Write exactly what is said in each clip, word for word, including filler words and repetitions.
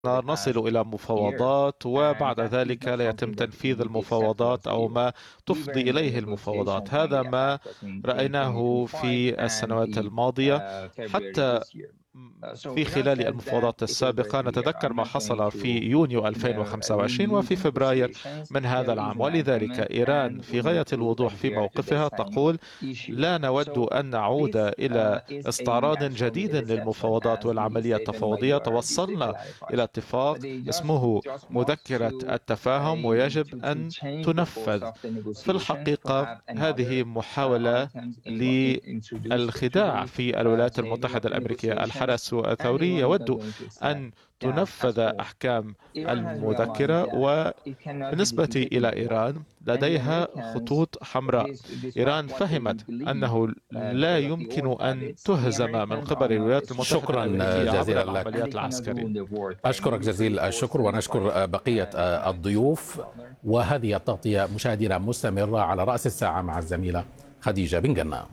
نصل إلى مفاوضات وبعد ذلك لا يتم تنفيذ المفاوضات أو ما تفضي إليه المفاوضات. هذا ما رأيناه في السنوات الماضية. حتى في خلال المفاوضات السابقة نتذكر ما حصل في يونيو ألفين وخمسة وعشرين وفي فبراير من هذا العام، ولذلك إيران في غاية الوضوح في موقفها تقول: لا نود أن نعود إلى استعراض جديد للمفاوضات والعملية التفاوضية. توصلنا إلى اتفاق اسمه مذكرة التفاهم ويجب أن تنفذ. في الحقيقة هذه محاولة للخداع في الولايات المتحدة الأمريكية. الحرس الثوري يود أن تنفذ أحكام المذكرة، وبالنسبة إلى إيران لديها خطوط حمراء. إيران فهمت أنه لا يمكن أن تهزم من قبل الولايات المتحدة شكرا الأمريكية عبر جزيلا العمليات لك. العسكرية. أشكرك جزيل الشكر ونشكر بقية الضيوف. وهذه التغطية مشاهدينا مستمرة على رأس الساعة مع الزميلة خديجة بن جنة.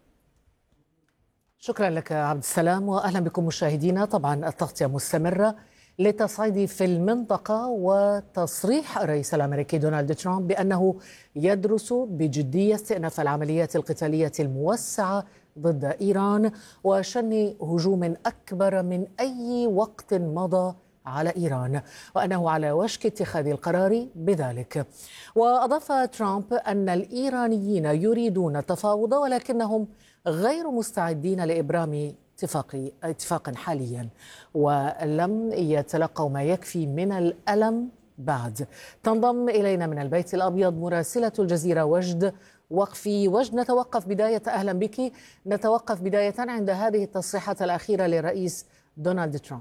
شكرا لك عبد السلام وأهلا بكم مشاهدينا. طبعا التغطية مستمرة للتصعيد في المنطقة وتصريح الرئيس الأمريكي دونالد ترامب بأنه يدرس بجدية استئناف العمليات القتالية الموسعة ضد إيران وشن هجوم أكبر من أي وقت مضى على إيران، وأنه على وشك اتخاذ القرار بذلك. وأضاف ترامب أن الإيرانيين يريدون التفاوض ولكنهم غير مستعدين لإبرام اتفاق اتفاق حاليا، ولم يتلقوا ما يكفي من الألم بعد. تنضم إلينا من البيت الأبيض مراسلة الجزيرة وجد وقفي. وجد، نتوقف بداية أهلا بك نتوقف بداية عند هذه التصريحات الأخيرة للرئيس دونالد ترامب.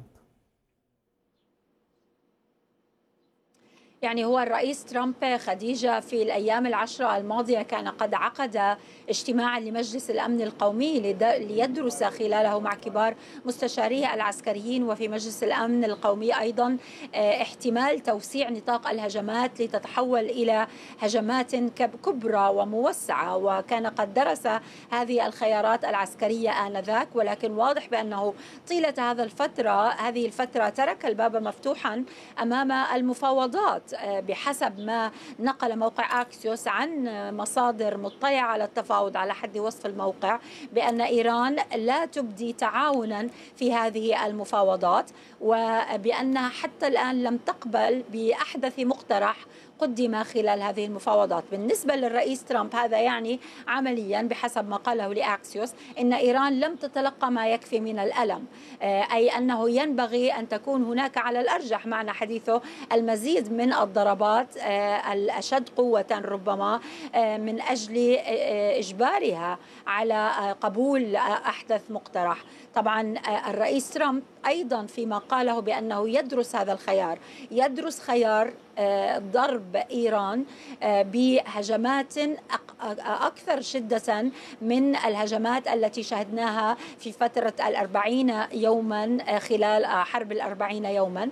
يعني هو الرئيس ترامب خديجة في الأيام العشرة الماضية كان قد عقد اجتماعا لمجلس الأمن القومي ليدرس خلاله مع كبار مستشاريه العسكريين وفي مجلس الأمن القومي أيضا احتمال توسيع نطاق الهجمات لتتحول إلى هجمات كبرى وموسعة، وكان قد درس هذه الخيارات العسكرية آنذاك. ولكن واضح بأنه طيلة هذا الفترة هذه الفترة ترك الباب مفتوحا أمام المفاوضات، بحسب ما نقل موقع أكسيوس عن مصادر مطلعة على التفاوض على حد وصف الموقع، بأن إيران لا تبدي تعاونا في هذه المفاوضات، وبأنها حتى الآن لم تقبل بأحدث مقترح قدم خلال هذه المفاوضات. بالنسبة للرئيس ترامب هذا يعني عمليا بحسب ما قاله لأكسيوس أن إيران لم تتلقى ما يكفي من الألم، أي أنه ينبغي أن تكون هناك على الأرجح معنى حديثه المزيد من الضربات الأشد قوة ربما من أجل إجبارها على قبول أحدث مقترح. طبعا الرئيس ترامب أيضا فيما قاله بأنه يدرس هذا الخيار يدرس خيار ضرب إيران بهجمات أكثر شدة من الهجمات التي شهدناها في فترة الأربعين يوما خلال حرب الأربعين يوما،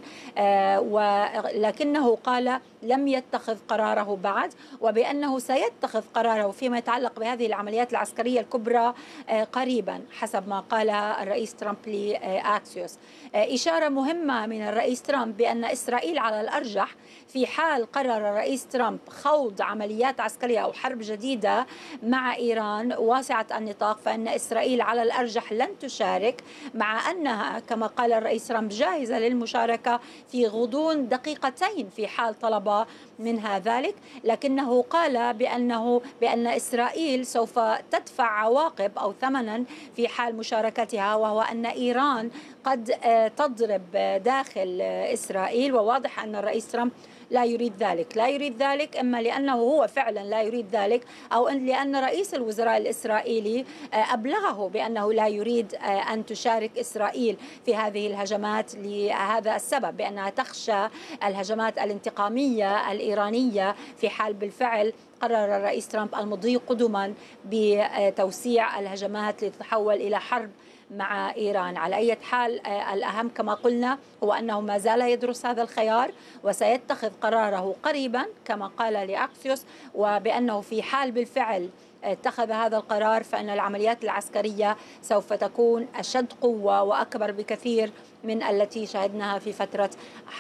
ولكنه قال لم يتخذ قراره بعد، وبأنه سيتخذ قراره فيما يتعلق بهذه العمليات العسكرية الكبرى قريبا حسب ما قال الرئيس ترامب لأكسيوس. إشارة مهمة من الرئيس ترامب بأن إسرائيل على الأرجح في حال قرر الرئيس ترامب خوض عمليات عسكرية أو حرب جديدة مع إيران واسعة النطاق، فإن إسرائيل على الأرجح لن تشارك، مع أنها كما قال الرئيس ترامب جاهزة للمشاركة في غضون دقيقتين في حال طلب منها ذلك. لكنه قال بأنه بأن إسرائيل سوف تدفع عواقب أو ثمنا في حال مشاركتها، وهو أن إيران قد تضرب داخل إسرائيل. وواضح أن الرئيس ترامب لا يريد ذلك لا يريد ذلك إما لأنه هو فعلا لا يريد ذلك، أو أن لأن رئيس الوزراء الإسرائيلي أبلغه بأنه لا يريد أن تشارك إسرائيل في هذه الهجمات لهذا السبب، بأنها تخشى الهجمات الانتقامية الإيرانية في حال بالفعل قرر الرئيس ترامب المضي قدما بتوسيع الهجمات لتتحول إلى حرب مع إيران. على أي حال الأهم كما قلنا هو أنه ما زال يدرس هذا الخيار وسيتخذ قراره قريبا كما قال لأكسيوس، وبأنه في حال بالفعل اتخذ هذا القرار فإن العمليات العسكرية سوف تكون أشد قوة وأكبر بكثير من التي شهدناها في فترة